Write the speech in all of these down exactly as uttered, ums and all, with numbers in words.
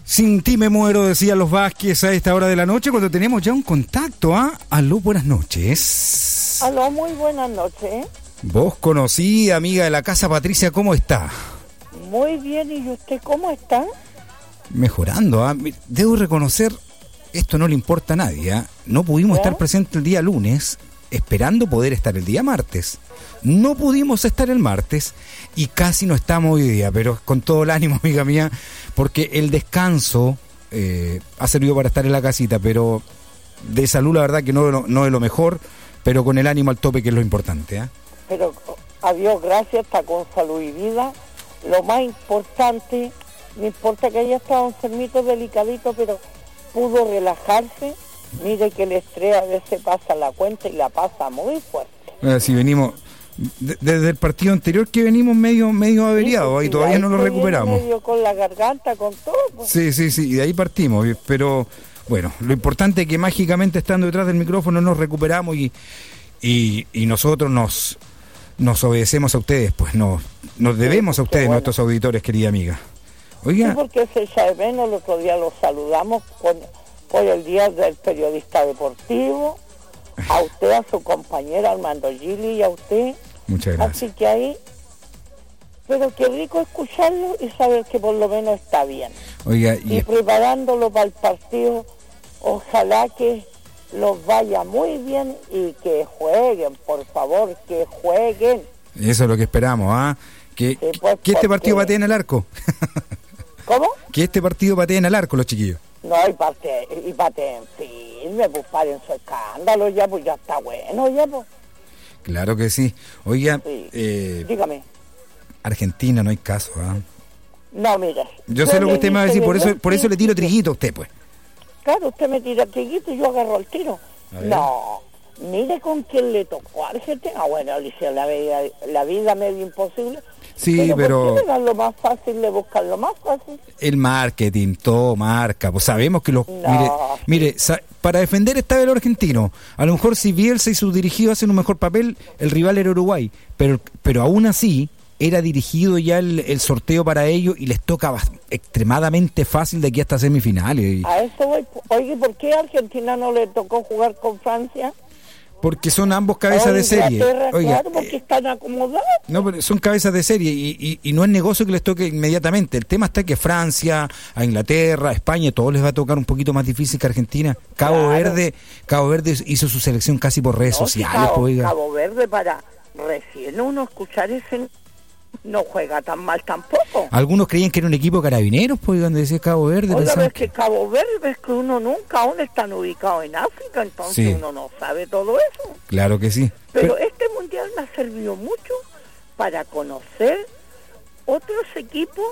Sin ti me muero, decían los Vázquez a esta hora de la noche, cuando tenemos ya un contacto, ¿ah? ¿eh? Aló, buenas noches. Aló, muy buenas noches. Vos conocí, amiga de la casa, Patricia, ¿cómo está? Muy bien, ¿y usted cómo está? Mejorando, ¿ah? ¿eh? Debo reconocer, esto no le importa a nadie, ¿eh? No pudimos ¿Eh? estar presentes el día lunes, esperando poder estar el día martes. No pudimos estar el martes y casi no estamos hoy día, pero con todo el ánimo, amiga mía, porque el descanso eh, ha servido para estar en la casita, pero de salud la verdad que no, no, no es lo mejor, pero con el ánimo al tope, que es lo importante, ¿eh? Pero a Dios gracias, está con salud y vida. Lo más importante, no importa que haya estado enfermito, delicadito, pero pudo relajarse. Mire que el estrés a veces pasa la cuenta y la pasa muy fuerte. Eh, si venimos... Desde el partido anterior que venimos medio medio averiados, sí, y todavía no lo recuperamos. Medio con la garganta, con todo. Pues. Sí, sí, sí, y de ahí partimos, pero bueno, lo importante es que mágicamente estando detrás del micrófono nos recuperamos y y, y nosotros nos nos obedecemos a ustedes, pues nos, nos debemos sí, a ustedes, bueno. Nuestros auditores, querida amiga. Oiga. Sí, porque se echa de menos, el otro día los saludamos por, por el Día del Periodista Deportivo. A usted, a su compañera Armando Gili y a usted. Muchas gracias. Así que ahí, pero qué rico escucharlo y saber que por lo menos está bien. Oiga, y, y preparándolo para el partido, ojalá que los vaya muy bien y que jueguen, por favor, que jueguen. Eso es lo que esperamos, ¿ah? ¿eh? Que, sí, pues, que este partido patee en el arco. ¿Cómo? Que este partido patee en el arco, los chiquillos. No, y pateen, y pateen firme, pues paren su escándalo ya, pues ya está bueno ya, pues. Claro que sí. Oiga, sí. eh, dígame. Argentina no hay caso, ¿ah? ¿eh? No, mire. Yo sé lo que usted me va a decir, por eso, por eso le tiro triguito a usted, pues. Claro, usted me tira triguito y yo agarro el tiro. No, mire con quién le tocó a Argentina. Ah, bueno, le hicieron la vida, la vida medio imposible. Sí, pero... pero... ¿por qué le dan lo más fácil, le buscan lo más fácil? El marketing, todo marca. Pues sabemos que los... No, mire, sí. mire sa- para defender esta vez el argentino, a lo mejor si Bielsa y sus dirigidos hacen un mejor papel, el rival era Uruguay. Pero, pero aún así, era dirigido ya el, el sorteo para ellos y les toca bast- extremadamente fácil de aquí hasta semifinales. Y... A eso voy. Oye, ¿por qué a Argentina no le tocó jugar con Francia? Porque son ambos cabezas o de serie. Oiga, claro, porque eh, están acomodados. No, pero son cabezas de serie y, y, y no es negocio que les toque inmediatamente. El tema está que Francia, a Inglaterra, a España, todos les va a tocar un poquito más difícil que Argentina. Cabo claro. Verde, Cabo Verde hizo su selección casi por redes no, sociales. Cabo, pues, Cabo Verde, para recién uno escuchar ese... no juega tan mal tampoco. Algunos creían que era un equipo de carabineros, pues, donde decía Cabo Verde. Oiga, ves que Cabo Verde, ves que uno nunca aún están ubicados en África, entonces sí. Uno no sabe todo eso. Claro que sí. Pero, Pero este mundial me ha servido mucho para conocer otros equipos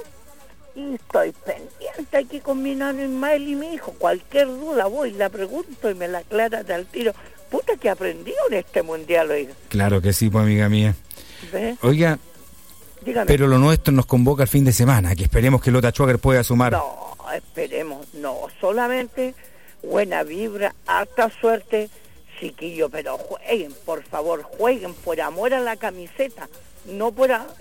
y estoy pendiente aquí con mi nano Ismael y mi hijo. Cualquier duda voy, la pregunto y me la aclaran al tiro. Puta que aprendió en este mundial, oiga. Claro que sí, pues, amiga mía. ¿Ves? Oiga... Dígame. Pero lo nuestro nos convoca el fin de semana, que esperemos que Lota Schwager pueda sumar. No, esperemos, no, solamente buena vibra, harta suerte, chiquillo, pero jueguen, por favor, jueguen por amor a la camiseta, no por a,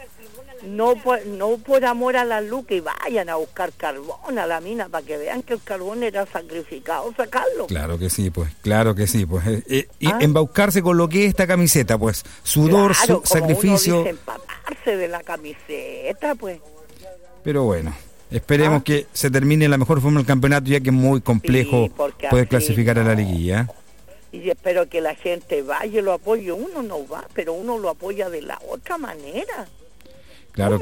no por, no por amor a la luz, que vayan a buscar carbón a la mina para que vean que el carbón era sacrificado, sacarlo. Claro que sí, pues, claro que sí, pues, eh, eh, y ¿Ah? embaucarse con lo que es esta camiseta, pues, sudor, claro, su, sacrificio. Uno dice, empaparse de la camiseta, pues. Pero bueno, esperemos ¿Ah? que se termine la mejor forma del campeonato, ya que es muy complejo sí, poder clasificar no. a la liguilla. Y espero que la gente vaya y lo apoye. Uno no va, pero uno lo apoya de la otra manera. Claro.